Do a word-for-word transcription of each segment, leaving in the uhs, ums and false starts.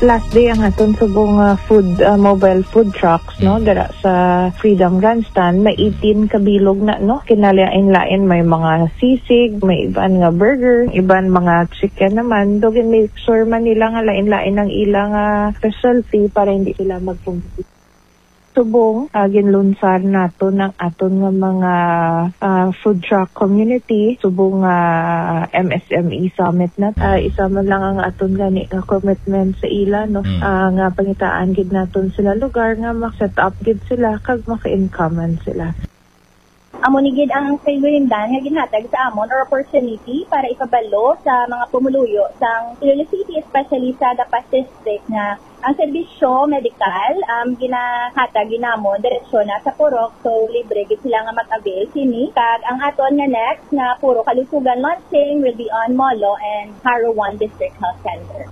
last day ang aton subong uh, food uh, mobile food trucks no dara sa Freedom Grandstand may eighteen kabilog na no kinalain-lain may mga sisig, may iban nga burger, iban mga chicken naman dogin make sure man nila nga lain-lain ang ilang uh, specialty para hindi sila magpumpit. Subong uh, ginlunsad nato ng aton nga mga uh, food truck community subong uh, M S M E summit na uh, isa man lang ang aton gani nga commitment sa ila no mm. uh, nga pangitaan gid naton sila lugar nga mak-set up gid sila kag maka-income sila. Amo ni gid ang kayuhindan nga ginhatag sa amon or opportunity para ikabalo sa mga pumuluyo sa Iloilo City, especially sa Dapas District na ang serbisyo medikal um, ginahatag ginamon diretsyon na sa Purok, so libre gid sila nga mag-avail kini. Kag ang aton nga next nga puro kalusugan launching will be on Molo and Haro one District Health Center.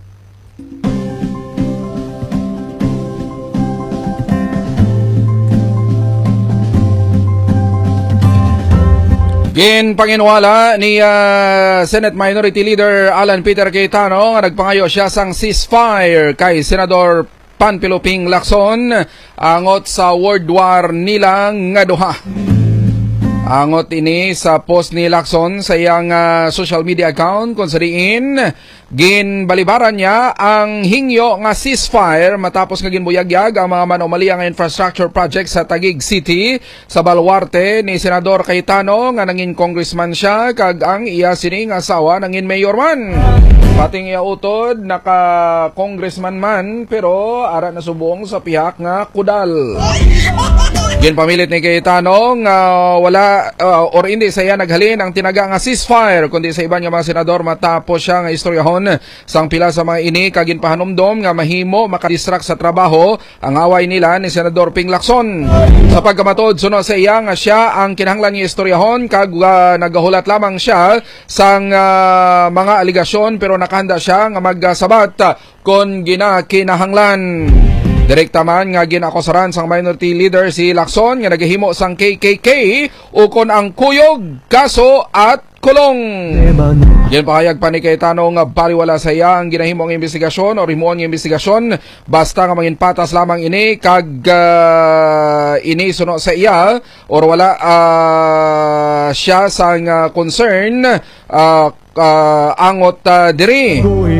Gin panginwala ni uh, Senate Minority Leader Alan Peter Cayetano nga nagpangayo siya sang ceasefire kay Senador Panfilo Ping Lacson angot sa World War nila nga duha. Angot ini sa post ni Lacson sa iyang uh, social media account kung sa diin ginbalibaran niya ang hingyo nga ceasefire matapos nga ginbuyagyag ang mga manomalia nga infrastructure project sa Taguig City sa baluarte ni Senador Cayetano nga nangin congressman siya kag ang iya sining asawa nangin mayor man. Pating iya utod naka congressman man pero ara na subong sa pihak nga kudal. Ginpamilit ni Cayetano nga wala uh, or hindi sa iya naghalin ang tinaga nga ceasefire kundi sa iban nga mga senador matapos siya nga istoryahon sang pila sa mga ini kag ginpahanumdom nga mahimo makadistract sa trabaho ang away nila ni Senador Ping Lacson. Sa pagkamatod suno sa iya nga siya ang kinahanglan nga istoryahon kag uh, nagahulat lamang siya sang uh, mga aligasyon pero nakahanda siya nga magsabat kon ginakinahanglan. Direkta man nga ginakusaran sang minority leader si Lacson nga nagahimo sang K K K ukon ang kuyog, kaso at kulong. Yan pahayag pa ni Cayetano nga baliwala sa iya ang ginahimong investigasyon o rimuon nga investigasyon basta nga mangin patas lamang ini kag uh, ini suno sa iya or wala uh, siya sang uh, concern uh, uh, angot uh, diri.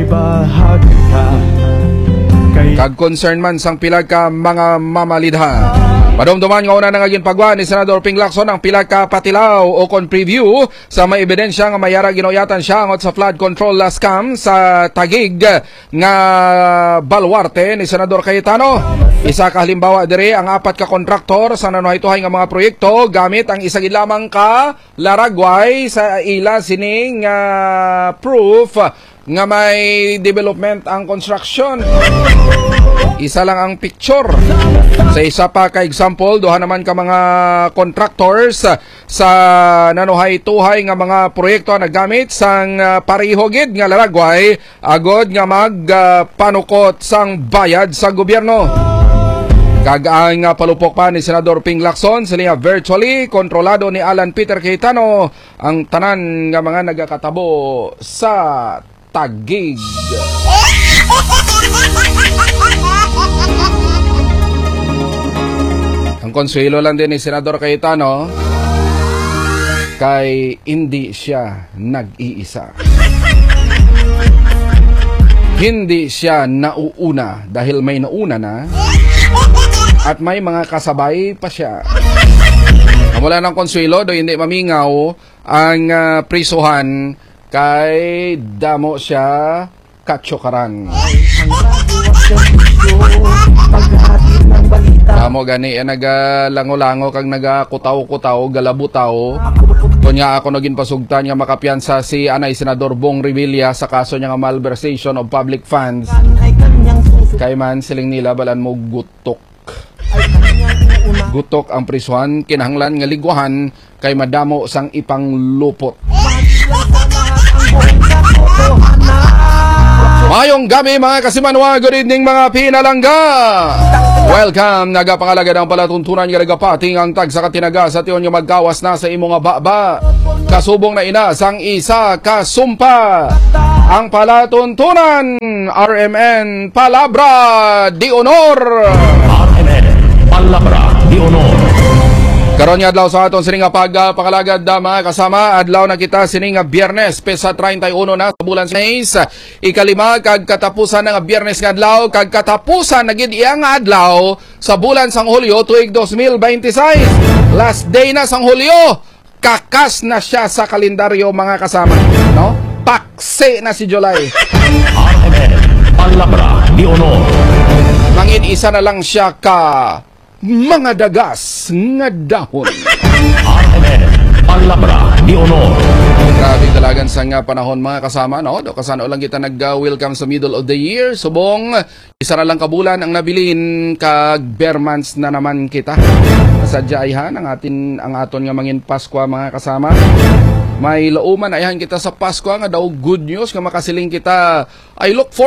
Kag concern man sang pila ka mga mamalidha. Padumduman nga una na nga ginpagwa ni Senador Ping Lacson ang pila ka patilaw o kon preview sa may ebidensya nga mayara ginoyatan siya angot sa flood control scam sa Taguig nga baluarte ni Senador Cayetano. Isa ka halimbawa diri ang apat ka kontraktor sa nanuhay-tuhay nga mga proyekto gamit ang isa gid lamang ka laragway sa ila sining uh, proof nga may development ang construction. Isa lang ang picture. Sa isa pa ka example, duha naman ka mga contractors sa nanuhay-tuhay nga mga proyekto na gamit sang uh, pareho gid nga laragway agod nga magpanukot uh, sang bayad sa gobyerno. Kag ang uh, palupok pa ni Senador Ping Lacson sila virtually kontrolado ni Alan Peter Cayetano ang tanan nga mga nagakatabo sa Taguig. Ang konsuelo lang din ni Senador Cayetano kay hindi siya nag-iisa. Hindi siya nauuna dahil may nauna na at may mga kasabay pa siya. Mula ng konsuelo do hindi mamingaw ang uh, prisuhan kay damo siya katsukaran. Damo gani eh, nagalango-lango kag nagakutaw-kutaw, galabutaw. Kunya ako naging pasugtan nga makapiyansa si Anay Senador Bong Revilla sa kaso niya nga malversation of public funds. Kay man siling nila balan mo gutok. Gutok ang prisuhan, kinahanglan nga ligwahan kay madamo sang ipang lupot. Mayong gabi mga kasimanwa, good evening mga pinalangga. Welcome, nagapangalaga ng palatuntunan nga nagapating ang tag sa katinaga sa tiyon nga magkawas na sa imong baba. Kasubong na ina sang isa kasumpa. ang palatuntunan, R M N Palabra de Honor. R M N Palabra de Honor. Karon nga adlaw sa aton sininga pagpakalagad uh, mga kasama, adlaw na kita sininga Biyernes pesa thirty-one na sa bulan sa May, ikalima kag katapusan nga Biyernes nga adlaw kag katapusan na gid iya nga adlaw sa bulan sang Hulyo tuig twenty twenty-six. Last day na sang Hulyo, kakas na siya sa kalendaryo mga kasama, no? Paksi na si July. R M N Palabra de Honor. Mangin isa na lang siya ka mga dagas nga dahon. R M N Palabra de Honor. Grabe talagang sa nga panahon mga kasama, no? Do kasano lang kita nag-welcome sa middle of the year. Subong, isa na lang kabulan ang nabilin kag bare months na naman kita. Sadya ayhan ang atin ang aton nga mangin Pasko mga kasama. May lauman ayhan kita sa Pasko nga daw good news nga makasiling kita. I look for